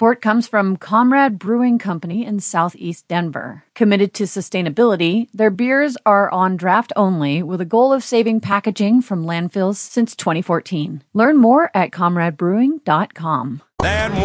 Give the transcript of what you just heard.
support comes from Comrade Brewing Company in Southeast Denver. Committed to sustainability, their beers are on draft only with a goal of saving packaging from landfills since 2014. Learn more at comradebrewing.com.